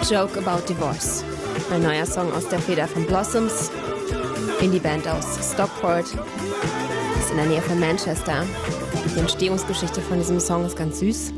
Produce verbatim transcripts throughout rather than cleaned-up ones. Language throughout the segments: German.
Joke About Divorce. Ein neuer Song aus der Feder von Blossoms. Indie-Band aus Stockport. Das ist in der Nähe von Manchester. Die Entstehungsgeschichte von diesem Song ist ganz süß.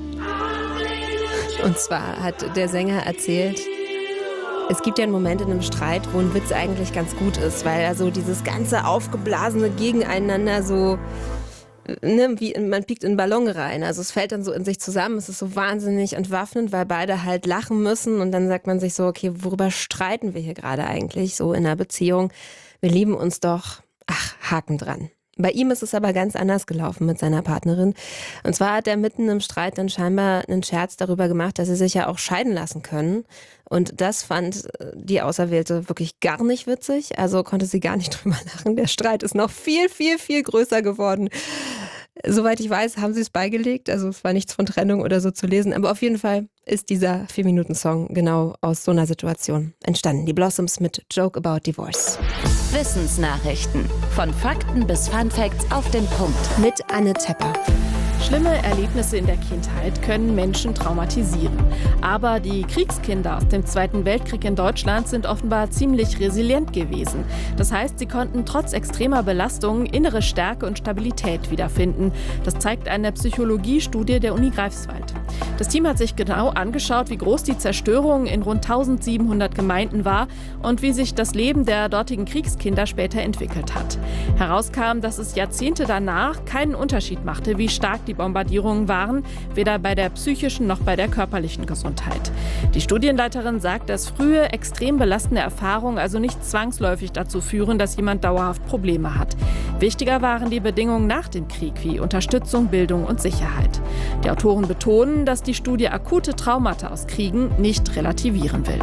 Und zwar hat der Sänger erzählt, es gibt ja einen Moment in einem Streit, wo ein Witz eigentlich ganz gut ist, weil also dieses ganze aufgeblasene Gegeneinander so, ne, wie man piekt in einen Ballon rein. Also es fällt dann so in sich zusammen, es ist so wahnsinnig entwaffnend, weil beide halt lachen müssen und dann sagt man sich so, okay, worüber streiten wir hier gerade eigentlich so in einer Beziehung? Wir lieben uns doch. Ach, Haken dran. Bei ihm ist es aber ganz anders gelaufen mit seiner Partnerin. Und zwar hat er mitten im Streit dann scheinbar einen Scherz darüber gemacht, dass sie sich ja auch scheiden lassen können. Und das fand die Auserwählte wirklich gar nicht witzig. Also konnte sie gar nicht drüber lachen. Der Streit ist noch viel, viel, viel größer geworden. Soweit ich weiß, haben sie es beigelegt. Also es war nichts von Trennung oder so zu lesen. Aber auf jeden Fall ist dieser vier-Minuten-Song genau aus so einer Situation entstanden. Die Blossoms mit Joke About Divorce. Wissensnachrichten. Von Fakten bis Funfacts auf den Punkt. Mit Anne Tepper. Schlimme Erlebnisse in der Kindheit können Menschen traumatisieren. Aber die Kriegskinder aus dem Zweiten Weltkrieg in Deutschland sind offenbar ziemlich resilient gewesen. Das heißt, sie konnten trotz extremer Belastungen innere Stärke und Stabilität wiederfinden. Das zeigt eine Psychologiestudie der Uni Greifswald. Das Team hat sich genau angeschaut, wie groß die Zerstörung in rund eintausendsiebenhundert Gemeinden war und wie sich das Leben der dortigen Kriegskinder später entwickelt hat. Herauskam, dass es Jahrzehnte danach keinen Unterschied machte, wie stark die Bombardierungen waren, weder bei der psychischen noch bei der körperlichen Gesundheit. Die Studienleiterin sagt, dass frühe, extrem belastende Erfahrungen also nicht zwangsläufig dazu führen, dass jemand dauerhaft Probleme hat. Wichtiger waren die Bedingungen nach dem Krieg, wie Unterstützung, Bildung und Sicherheit. Die Autoren betonen, dass die Studie akute Traumata aus Kriegen nicht relativieren will.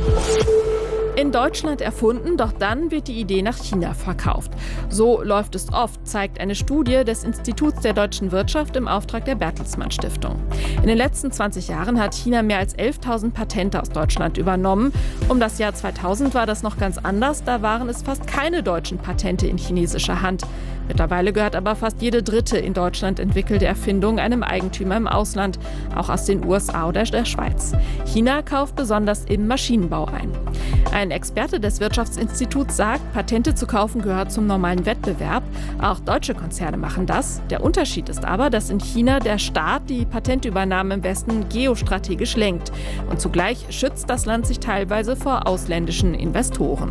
In Deutschland erfunden, doch dann wird die Idee nach China verkauft. So läuft es oft, zeigt eine Studie des Instituts der deutschen Wirtschaft im Auftrag der Bertelsmann Stiftung. In den letzten zwanzig Jahren hat China mehr als elftausend Patente aus Deutschland übernommen. Um das Jahr zweitausend war das noch ganz anders, da waren es fast keine deutschen Patente in chinesischer Hand. Mittlerweile gehört aber fast jede dritte in Deutschland entwickelte Erfindung einem Eigentümer im Ausland, auch aus den U S A oder der Schweiz. China kauft besonders im Maschinenbau ein. Ein Experte des Wirtschaftsinstituts sagt, Patente zu kaufen gehört zum normalen Wettbewerb. Auch deutsche Konzerne machen das. Der Unterschied ist aber, dass in China der Staat die Patentübernahme im Westen geostrategisch lenkt. Und zugleich schützt das Land sich teilweise vor ausländischen Investoren.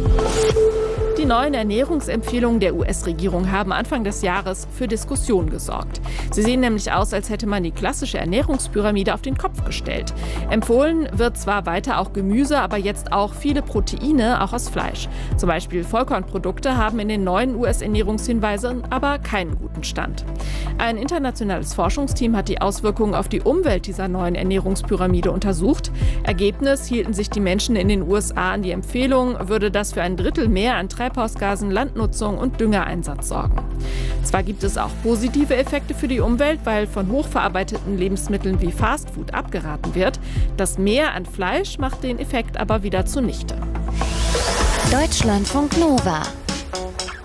Die neuen Ernährungsempfehlungen der U S-Regierung haben Anfang des Jahres für Diskussionen gesorgt. Sie sehen nämlich aus, als hätte man die klassische Ernährungspyramide auf den Kopf gestellt. Empfohlen wird zwar weiter auch Gemüse, aber jetzt auch viele Proteine, auch aus Fleisch. Zum Beispiel Vollkornprodukte haben in den neuen U S-Ernährungshinweisen aber keinen guten Stand. Ein internationales Forschungsteam hat die Auswirkungen auf die Umwelt dieser neuen Ernährungspyramide untersucht. Ergebnis: hielten sich die Menschen in den U S A an die Empfehlung, würde das für ein Drittel mehr an Treibhausgasen, Landnutzung und Düngereinsatz sorgen. Zwar gibt es auch positive Effekte für die Umwelt, weil von hochverarbeiteten Lebensmitteln wie Fastfood abgeraten wird. Das Mehr an Fleisch macht den Effekt aber wieder zunichte. Deutschlandfunk Nova